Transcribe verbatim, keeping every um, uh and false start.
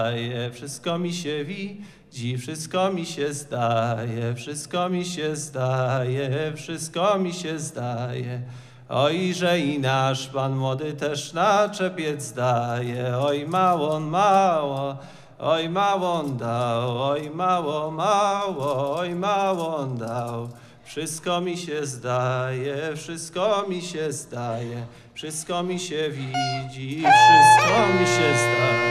zdaje, wszystko mi się widzi, wszystko mi się zdaje, wszystko mi się zdaje, wszystko mi się zdaje. Oj, że i nasz Pan młody też na czepiec daje, oj mało, mało, oj mało dał, oj mało, mało, oj mało dał. Wszystko mi się zdaje, wszystko mi się zdaje, wszystko mi się widzi, wszystko mi się zdaje.